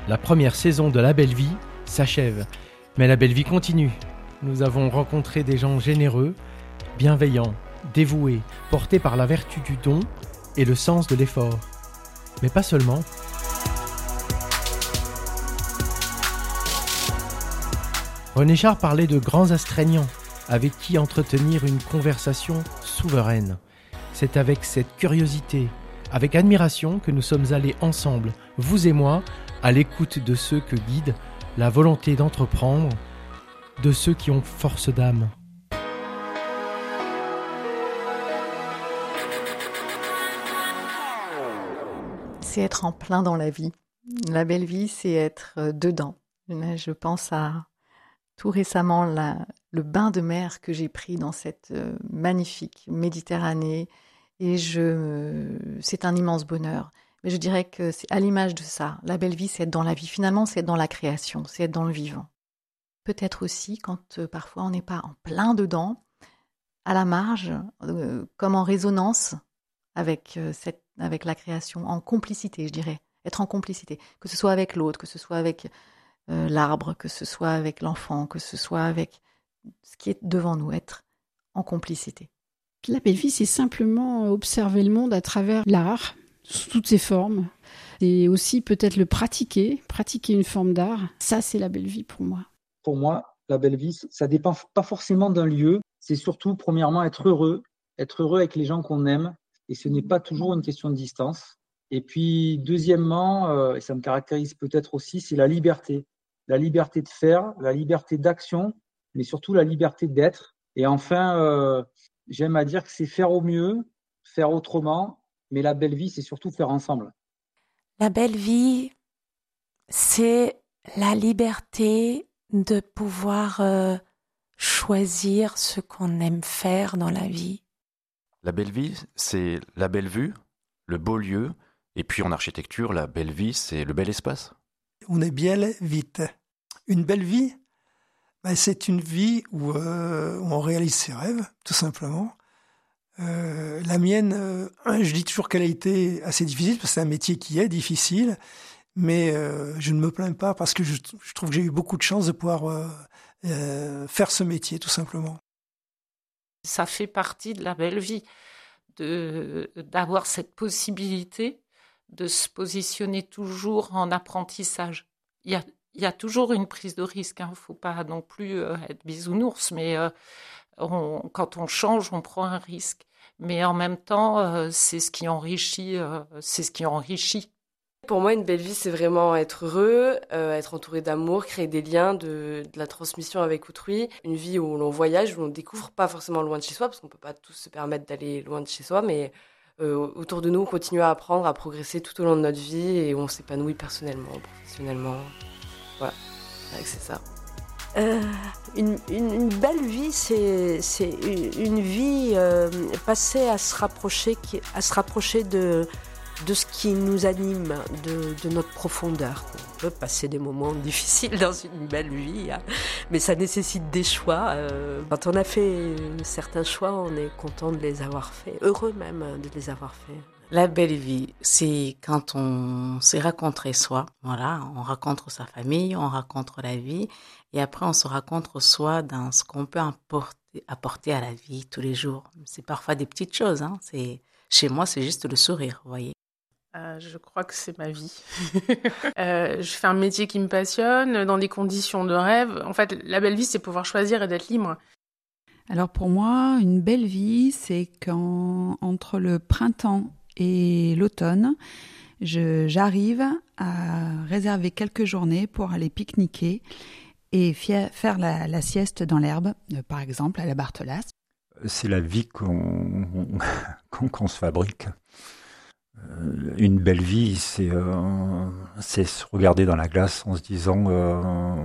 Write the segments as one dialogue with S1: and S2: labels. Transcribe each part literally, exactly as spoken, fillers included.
S1: La première saison de La Belle Vie s'achève, mais La Belle Vie continue. Nous avons rencontré des gens généreux, bienveillants, dévoués, portés par la vertu du don et le sens de l'effort. Mais pas seulement. René Char parlait de grands astreignants, avec qui entretenir une conversation souveraine. C'est avec cette curiosité, avec admiration que nous sommes allés ensemble, vous et moi, à l'écoute de ceux que guide la volonté d'entreprendre, de ceux qui ont force d'âme.
S2: C'est être en plein dans la vie. La belle vie, c'est être dedans. Je pense à tout récemment la, le bain de mer que j'ai pris dans cette magnifique Méditerranée. Et je, c'est un immense bonheur. Mais je dirais que c'est à l'image de ça. La belle vie, c'est être dans la vie. Finalement, c'est être dans la création, c'est être dans le vivant. Peut-être aussi quand euh, parfois on n'est pas en plein dedans, à la marge, euh, comme en résonance avec, euh, cette, avec la création, en complicité, je dirais. Être en complicité. Que ce soit avec l'autre, que ce soit avec euh, l'arbre, que ce soit avec l'enfant, que ce soit avec ce qui est devant nous. Être en complicité.
S3: La belle vie, c'est simplement observer le monde à travers l'art, sous toutes ses formes. Et aussi peut-être le pratiquer, pratiquer une forme d'art. Ça, c'est la belle vie pour moi.
S4: Pour moi, la belle vie, ça dépend pas forcément d'un lieu. C'est surtout, premièrement, être heureux, être heureux avec les gens qu'on aime. Et ce n'est pas toujours une question de distance. Et puis, deuxièmement, euh, et ça me caractérise peut-être aussi, c'est la liberté. La liberté de faire, la liberté d'action, mais surtout la liberté d'être. Et enfin, euh, j'aime à dire que c'est faire au mieux, faire autrement. Mais la belle vie, c'est surtout faire ensemble.
S5: La belle vie, c'est la liberté de pouvoir euh, choisir ce qu'on aime faire dans la vie.
S6: La belle vie, c'est la belle vue, le beau lieu, et puis en architecture, la belle vie, c'est le bel espace.
S7: On est bien vite. Une belle vie, ben, c'est une vie où, euh, où on réalise ses rêves, tout simplement. Euh, la mienne, euh, je dis toujours qu'elle a été assez difficile, parce que c'est un métier qui est difficile, mais euh, je ne me plains pas parce que je, je trouve que j'ai eu beaucoup de chance de pouvoir euh, euh, faire ce métier, tout simplement.
S8: Ça fait partie de la belle vie, de, d'avoir cette possibilité de se positionner toujours en apprentissage. Il y a, il y a toujours une prise de risque, il hein, ne faut pas non plus euh, être bisounours, mais euh, on, quand on change, on prend un risque. Mais en même temps, euh, c'est ce qui enrichit, euh, c'est ce qui enrichit.
S9: Pour moi, une belle vie, c'est vraiment être heureux, euh, être entouré d'amour, créer des liens, de, de la transmission avec autrui. Une vie où l'on voyage, où on découvre pas forcément loin de chez soi, parce qu'on peut pas tous se permettre d'aller loin de chez soi, mais euh, autour de nous, on continue à apprendre, à progresser tout au long de notre vie et on s'épanouit personnellement, professionnellement. Voilà, c'est ça.
S10: Euh, une, une, une belle vie, c'est, c'est une, une vie euh, passée à se rapprocher, à se rapprocher de, de ce qui nous anime, de, de notre profondeur. On peut passer des moments difficiles dans une belle vie, hein, mais ça nécessite des choix. Euh, quand on a fait certains choix, on est content de les avoir faits, heureux même de les avoir faits.
S11: La belle vie, c'est quand on s'est rencontré soi, voilà, on rencontre sa famille, on rencontre la vie, et après on se rencontre soi dans ce qu'on peut apporter, apporter à la vie tous les jours. C'est parfois des petites choses, hein. C'est, chez moi, c'est juste le sourire, vous voyez.
S12: Euh, je crois que c'est ma vie. euh, je fais un métier qui me passionne, dans des conditions de rêve. En fait, la belle vie, c'est pouvoir choisir et d'être libre.
S3: Alors pour moi, une belle vie, c'est quand, entre le printemps et l'automne, je, j'arrive à réserver quelques journées pour aller pique-niquer et fier, faire la, la sieste dans l'herbe, euh, par exemple à la Barthelasse.
S13: C'est la vie qu'on, qu'on, qu'on se fabrique. Euh, une belle vie, c'est, euh, c'est se regarder dans la glace en se disant euh,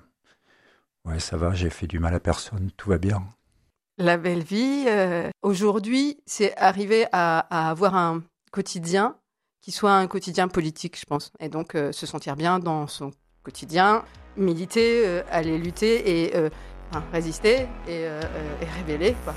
S13: « Ouais, ça va, j'ai fait du mal à personne, tout va bien ».
S14: La belle vie, euh, aujourd'hui, c'est arriver à, à avoir un quotidien qui soit un quotidien politique, je pense. Et donc, euh, se sentir bien dans son quotidien, militer, euh, aller lutter et euh, enfin, résister et, euh, et révéler, quoi.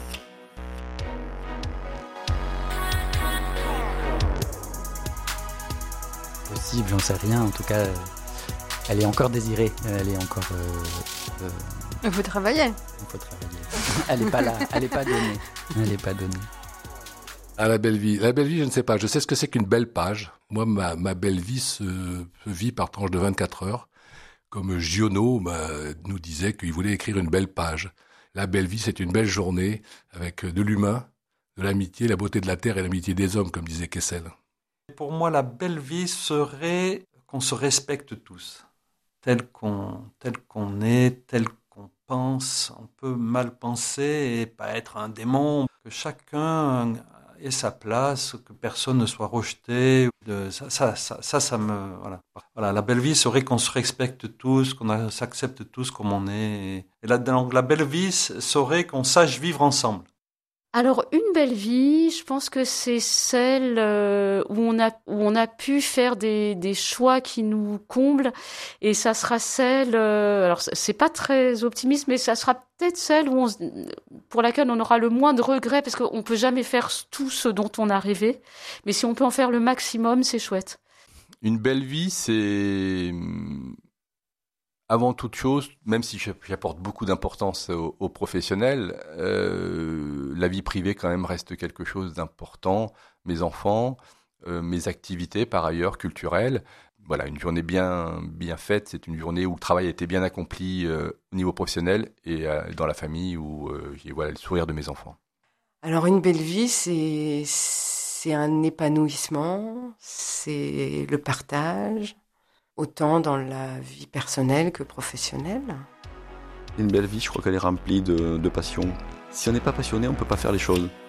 S15: Possible, j'en sais rien. En tout cas, Elle est encore désirée, elle est encore... Euh, euh,
S14: il faut travailler.
S15: Il faut travailler. Elle n'est pas là, elle n'est pas donnée. Elle n'est pas donnée.
S16: Ah, la belle vie. La belle vie, je ne sais pas. Je sais ce que c'est qu'une belle page. Moi, ma, ma belle vie se, se vit par tranche de vingt-quatre heures. Comme Giono bah, nous disait qu'il voulait écrire une belle page. La belle vie, c'est une belle journée avec de l'humain, de l'amitié, la beauté de la terre et l'amitié des hommes, comme disait Kessel.
S17: Pour moi, la belle vie serait qu'on se respecte tous, tel qu'on, tel qu'on est, tel qu'on pense. On peut mal penser et pas être un démon. Que chacun ait sa place, que personne ne soit rejeté. De, ça, ça, ça, ça, ça me voilà. Voilà, la belle vie serait qu'on se respecte tous, qu'on a, s'accepte tous comme on est. Et la, donc, la belle vie serait qu'on sache vivre ensemble.
S18: Alors, une belle vie, je pense que c'est celle euh, où, on a, où on a pu faire des, des choix qui nous comblent. Et ça sera celle, euh, alors c'est pas très optimiste, mais ça sera peut-être celle où on, pour laquelle on aura le moins de regrets, parce qu'on peut jamais faire tout ce dont on a rêvé. Mais si on peut en faire le maximum, c'est chouette.
S19: Une belle vie, c'est... Avant toute chose, même si j'apporte beaucoup d'importance aux, aux professionnels, euh, la vie privée quand même reste quelque chose d'important. Mes enfants, euh, mes activités par ailleurs culturelles. Voilà, une journée bien bien faite, c'est une journée où le travail a été bien accompli euh, au niveau professionnel et euh, dans la famille où euh, j'ai voilà le sourire de mes enfants.
S9: Alors une belle vie, c'est c'est un épanouissement, c'est le partage. Autant dans la vie personnelle que professionnelle.
S20: Une belle vie, je crois qu'elle est remplie de, de passion. Si on n'est pas passionné, on ne peut pas faire les choses.